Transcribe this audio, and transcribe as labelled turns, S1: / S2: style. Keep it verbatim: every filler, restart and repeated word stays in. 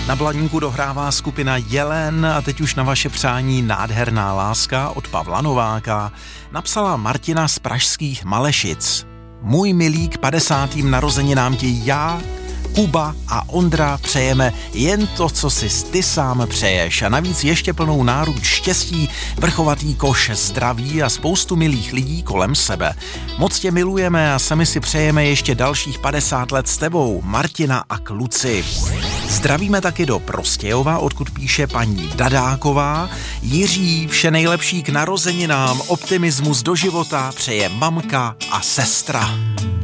S1: Na Blaníku dohrává skupina Jelen a teď už na vaše přání Nádherná láska od Pavla Nováka napsala Martina z pražských Malešic. Můj milý, k padesátým narozeninám ti já, Kuba a Ondra přejeme jen to, co si ty sám přeješ a navíc ještě plnou náruč štěstí, vrchovatý koš zdraví a spoustu milých lidí kolem sebe. Moc tě milujeme a sami si přejeme ještě dalších padesát let s tebou, Martina a kluci. Zdravíme taky do Prostějova, odkud píše paní Dadáková. Jiří, vše nejlepší k narozeninám, optimismus do života přeje mamka a sestra.